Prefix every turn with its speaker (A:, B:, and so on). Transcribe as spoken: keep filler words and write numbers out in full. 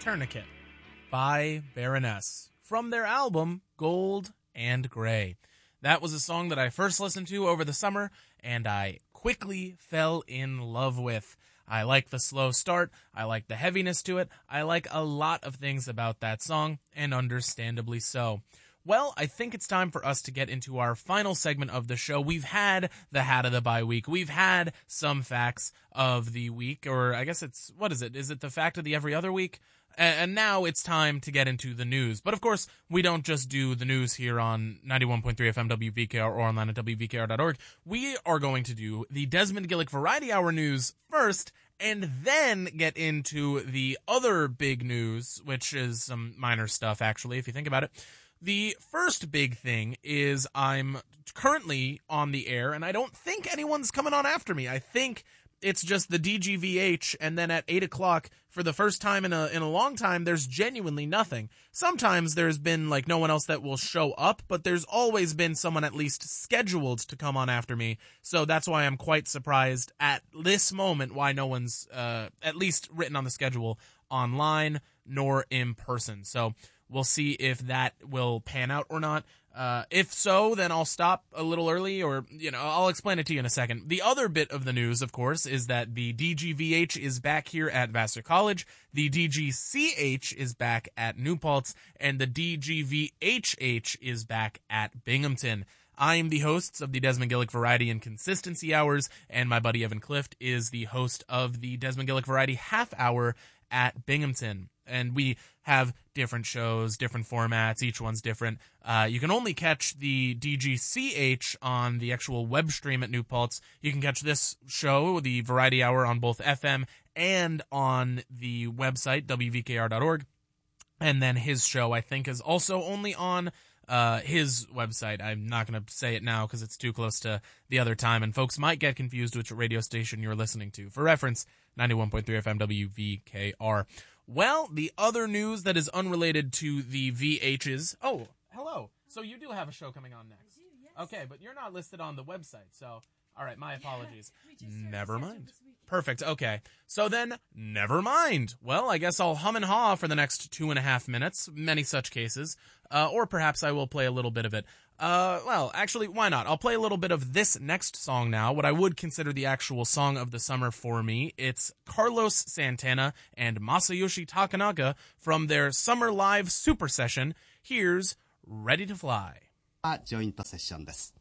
A: Tourniquet by Baroness from their album Gold and Grey. That was a song that I first listened to over the summer, and I quickly fell in love with. I like the slow start, I like the heaviness to it, I like a lot of things about that song, and understandably so. Well, I think it's time for us to get into our final segment of the show. We've had the Hat of the Bye Week. We've had some facts of the week, or I guess it's, what is it? Is it the fact of the every other week? And now it's time to get into the news. But of course, we don't just do the news here on ninety-one point three F M W V K R or online at W V K R dot org. We are going to do the Desmond Gillick Variety Hour news first, and then get into the other big news, which is some minor stuff, actually, if you think about it. The first big thing is I'm currently on the air, and I don't think anyone's coming on after me. I think it's just the D G V H, and then at eight o'clock, for the first time in a in a long time, there's genuinely nothing. Sometimes there's been, like, no one else that will show up, but there's always been someone at least scheduled to come on after me, so that's why I'm quite surprised at this moment why no one's uh, at least written on the schedule online nor in person. So we'll see if that will pan out or not. Uh, if so, then I'll stop a little early, or, you know, I'll explain it to you in a second. The other bit of the news, of course, is that the D G V H is back here at Vassar College, the D G C H is back at New Paltz, and the D G V H H is back at Binghamton. I am the host of the Desmond Gillick Variety and Consistency Hours, and my buddy Evan Clift is the host of the Desmond Gillick Variety Half Hour at Binghamton. And we have different shows, different formats, each one's different. Uh, you can only catch the D G C H on the actual web stream at New Paltz. You can catch this show, the Variety Hour, on both F M and on the website, W V K R dot org. And then his show, I think, is also only on uh, his website. I'm not going to say it now because it's too close to the other time, and folks might get confused which radio station you're listening to. For reference, ninety-one point three F M W V K R. Well, the other news that is unrelated to the V Hs... Oh, hello. So you do have a show coming on next.
B: I do, yes.
A: Okay, but you're not listed on the website, so... All right, my apologies.
B: Yeah,
A: never mind. Perfect, okay. So then, never mind. Well, I guess I'll hum and haw for the next two and a half minutes, many such cases. Uh, or perhaps I will play a little bit of it. Uh, well, actually, why not? I'll play a little bit of this next song now, what I would consider the actual song of the summer for me. It's Carlos Santana and Masayoshi Takanaka from their Summer Live Super Session. Here's Ready to Fly.
C: ジョイントセッションです。